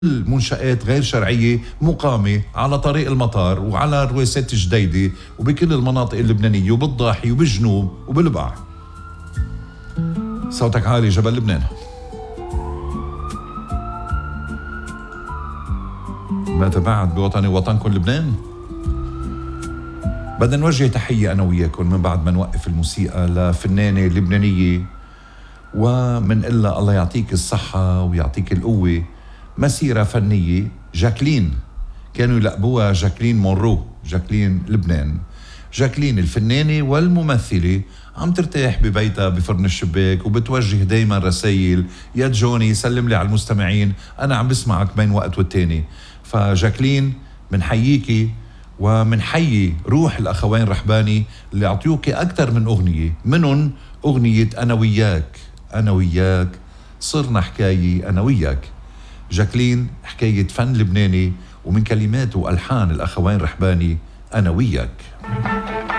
المنشآت غير شرعية مقامة على طريق المطار وعلى رويسات الجديدة وبكل المناطق اللبنانية وبالضاحي وبالجنوب وبالبقاع. صوتك عالي جبل لبنان. ماذا بعد بوطني وطنكم لبنان؟ بدنا نوجه تحية أنا وياكم من بعد ما نوقف الموسيقى لفنانة لبنانية ومن إلا الله يعطيك الصحة ويعطيك القوة. مسيرة فنية جاكلين، كانوا يلقبوها جاكلين مونرو، جاكلين لبنان. جاكلين الفنانة والممثلة عم ترتاح ببيتها بفرن الشباك وبتوجه دايما رسائل: يا جوني سلم لي على المستمعين، أنا عم بسمعك بين وقت والتاني. فجاكلين منحييكي ومنحيي روح الأخوين رحباني اللي عطيوكي أكثر من أغنية، منهم أغنية أنا وياك. أنا وياك صرنا حكاية أنا وياك. جاكلين حكاية فن لبناني ومن كلمات وألحان الأخوين رحباني أنا وياك.